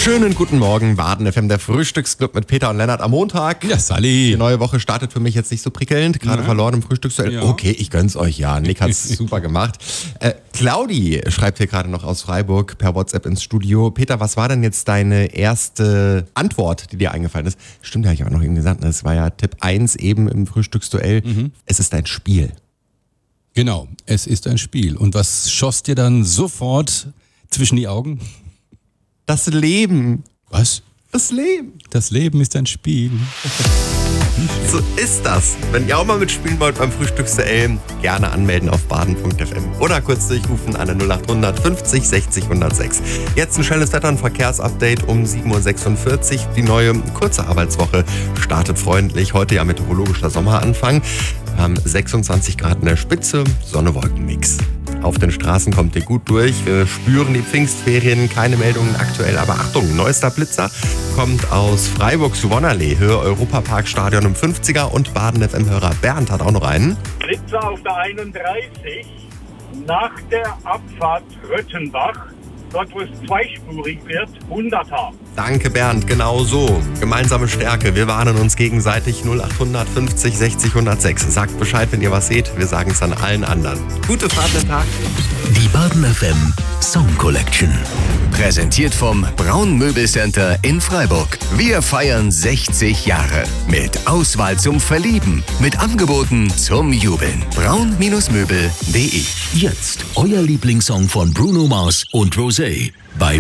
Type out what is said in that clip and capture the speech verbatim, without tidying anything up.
Schönen guten Morgen, Baden F M, der Frühstücksclub mit Peter und Lennart am Montag. Ja, Sally. Die neue Woche startet für mich jetzt nicht so prickelnd, gerade Ja. verloren im Frühstücksduell. Ja. Okay, ich gönn's euch, ja. Nick hat's super gemacht. Äh, Claudi schreibt hier gerade noch aus Freiburg per WhatsApp ins Studio. Peter, was war denn jetzt deine erste Antwort, die dir eingefallen ist? Stimmt, habe ich auch noch eben gesagt. Das war ja Tipp eins eben im Frühstücksduell. Mhm. Es ist ein Spiel. Genau, es ist ein Spiel. Und was schoss dir dann sofort zwischen die Augen? Das Leben. Was? Das Leben. Das Leben ist ein Spiel. So ist das. Wenn ihr auch mal mitspielen wollt beim Frühstücksduell, gerne anmelden auf baden punkt f m oder kurz durchrufen an der null acht hundert fünfzig sechzig hundertsechs. Jetzt ein schnelles Wetter- und Verkehrsupdate um sieben Uhr sechsundvierzig. Die neue kurze Arbeitswoche startet freundlich. Heute ja meteorologischer Sommeranfang. Wir haben sechsundzwanzig Grad in der Spitze, Sonne-Wolken-Mix. Auf den Straßen kommt ihr gut durch. Wir spüren die Pfingstferien, keine Meldungen aktuell. Aber Achtung, neuester Blitzer kommt aus Freiburgs Wonnerlee, Höhe Europaparkstadion im fünfziger und Baden F M-Hörer Bernd hat auch noch einen. Blitzer auf der einunddreißig nach der Abfahrt Röttenbach, dort wo es zweispurig wird, hunderter. Danke Bernd, genau so. Gemeinsame Stärke, wir warnen uns gegenseitig. Null acht hundert fünfzig sechzig hundertsechs. Sagt Bescheid, wenn ihr was seht, wir sagen es an allen anderen. Gute Fahrt den Tag. Die Baden F M Song Collection. Präsentiert vom Braun Möbelcenter in Freiburg. Wir feiern sechzig Jahre. Mit Auswahl zum Verlieben. Mit Angeboten zum Jubeln. braun Möbel punkt de. Jetzt euer Lieblingssong von Bruno Mars und Rosé bei